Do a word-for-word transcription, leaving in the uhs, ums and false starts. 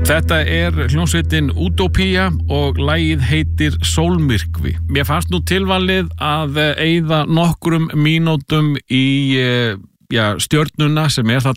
Þetta er hljómsveitin Utopía og lagið heitir Sólmyrkvi. Mér fannst nú tilvalið að eyða nokkrum mínútum í já, stjörnuna sem er þarna